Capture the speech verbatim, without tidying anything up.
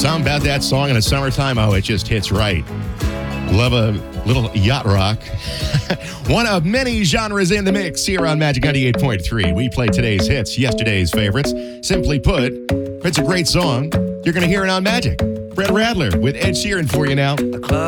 Something about that song in the summertime, oh, it just hits right. Love a little yacht rock. One of many genres in the mix here on Magic ninety-eight point three. We play today's hits, yesterday's favorites. Simply put, if it's a great song, you're going to hear it on Magic. Brett Radler with Ed Sheeran for you now.